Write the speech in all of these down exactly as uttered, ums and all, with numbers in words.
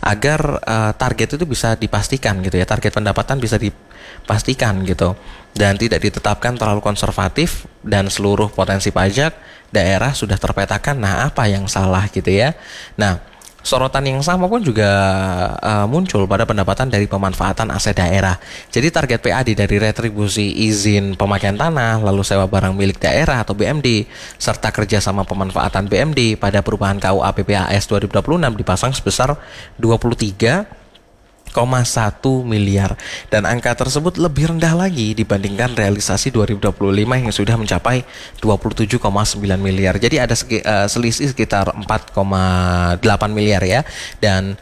agar uh, target itu bisa dipastikan gitu ya, target pendapatan bisa dipastikan gitu, dan tidak ditetapkan terlalu konservatif dan seluruh potensi pajak daerah sudah terpetakan. Nah, apa yang salah gitu ya? Nah, sorotan yang sama pun juga uh, muncul pada pendapatan dari pemanfaatan aset daerah. Jadi target P A D dari retribusi izin pemakaian tanah, lalu sewa barang milik daerah atau B M D, serta kerjasama pemanfaatan B M D pada perubahan K U A P P A S dua ribu dua puluh enam dipasang sebesar dua puluh tiga koma satu miliar, dan angka tersebut lebih rendah lagi dibandingkan realisasi dua ribu dua puluh lima yang sudah mencapai dua puluh tujuh koma sembilan miliar. Jadi ada segi, uh, selisih sekitar empat koma delapan miliar ya. Dan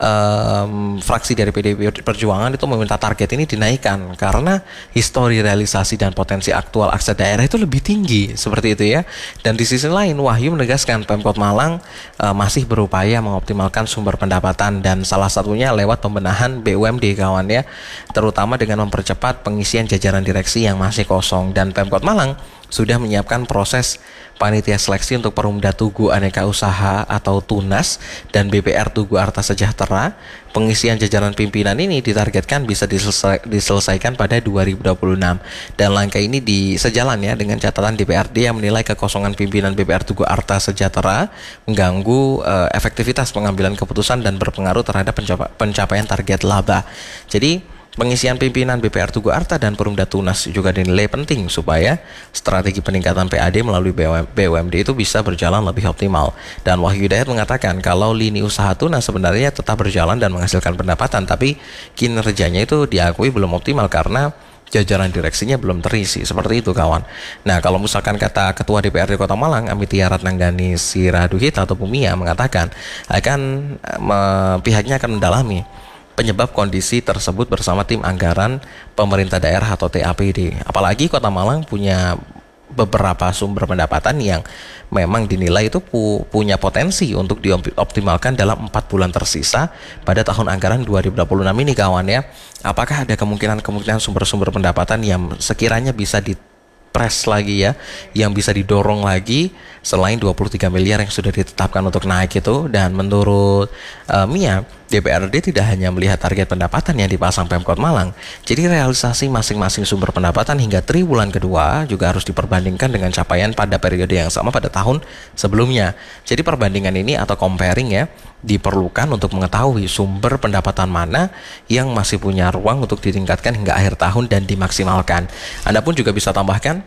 um, fraksi dari P D I Perjuangan itu meminta target ini dinaikkan karena histori realisasi dan potensi aktual aset daerah itu lebih tinggi, seperti itu ya. Dan di sisi lain, Wahyu menegaskan Pemkot Malang uh, masih berupaya mengoptimalkan sumber pendapatan, dan salah satunya lewat pembenahan B U M D kawan ya, terutama dengan mempercepat pengisian jajaran direksi yang masih kosong. Dan Pemkot Malang sudah menyiapkan proses panitia seleksi untuk Perumda Tugu Aneka Usaha atau Tunas dan B P R Tugu Arta Sejahtera. Pengisian jajaran pimpinan ini ditargetkan bisa diselesai, diselesaikan pada dua ribu dua puluh enam, dan langkah ini di sejalan ya dengan catatan D P R D yang menilai kekosongan pimpinan B P R Tugu Arta Sejahtera mengganggu uh, efektivitas pengambilan keputusan dan berpengaruh terhadap pencapa pencapaian target laba. Jadi pengisian pimpinan B P R Tugu Arta dan Perumda Tunas juga dinilai penting supaya strategi peningkatan P A D melalui B U M D itu bisa berjalan lebih optimal. Dan Wahyu Hidayat mengatakan kalau lini usaha Tunas sebenarnya tetap berjalan dan menghasilkan pendapatan, tapi kinerjanya itu diakui belum optimal karena jajaran direksinya belum terisi, seperti itu kawan. Nah, kalau misalkan kata Ketua D P R D Kota Malang, Amitia Ratnanggani Siraduhita atau Pumia mengatakan akan me, pihaknya akan mendalami penyebab kondisi tersebut bersama tim anggaran pemerintah daerah atau T A P D. Apalagi Kota Malang punya beberapa sumber pendapatan yang memang dinilai itu pu punya potensi untuk dioptimalkan dalam empat bulan tersisa pada tahun anggaran dua ribu dua puluh enam ini kawan ya. Apakah ada kemungkinan-kemungkinan sumber-sumber pendapatan yang sekiranya bisa di press lagi ya, yang bisa didorong lagi selain dua puluh tiga miliar yang sudah ditetapkan untuk naik itu? Dan menurut uh, Mia, D P R D tidak hanya melihat target pendapatan yang dipasang Pemkot Malang, jadi realisasi masing-masing sumber pendapatan hingga triwulan kedua juga harus diperbandingkan dengan capaian pada periode yang sama pada tahun sebelumnya. Jadi perbandingan ini atau comparing ya diperlukan untuk mengetahui sumber pendapatan mana yang masih punya ruang untuk ditingkatkan hingga akhir tahun dan dimaksimalkan. Anda pun juga bisa tambahkan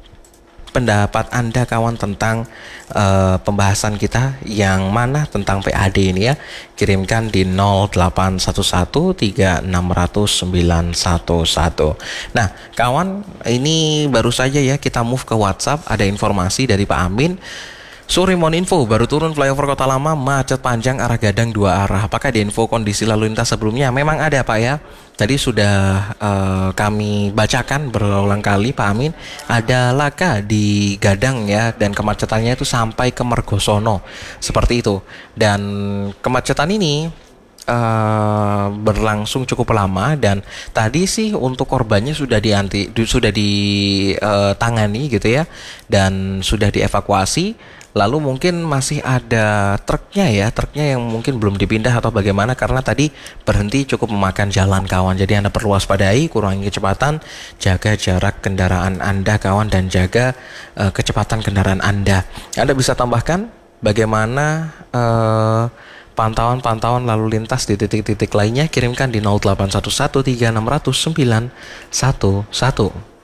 pendapat Anda kawan tentang uh, pembahasan kita yang mana tentang P A D ini ya. Kirimkan di nol delapan satu satu tiga enam nol nol sembilan satu satu. Nah kawan, ini baru saja ya kita move ke WhatsApp. Ada informasi dari Pak Amin. Surimoninfo, baru turun flyover Kota Lama macet panjang arah Gadang dua arah. Apakah di info kondisi lalu lintas sebelumnya? Memang ada Pak ya. Tadi sudah uh, kami bacakan berulang kali Pak Amin. Ada laka di Gadang ya, dan kemacetannya itu sampai ke Mergosono. Seperti itu. Dan kemacetan ini Uh, berlangsung cukup lama, dan tadi sih untuk korbannya sudah dianti sudah ditangani uh, gitu ya, dan sudah dievakuasi. Lalu mungkin masih ada truknya ya, truknya yang mungkin belum dipindah atau bagaimana karena tadi berhenti cukup memakan jalan kawan. Jadi Anda perlu waspadai, kurangi kecepatan, jaga jarak kendaraan Anda kawan, dan jaga uh, kecepatan kendaraan Anda. Anda bisa tambahkan bagaimana uh, pantauan-pantauan lalu lintas di titik-titik lainnya, kirimkan di nol delapan satu satu tiga enam nol nol sembilan satu satu.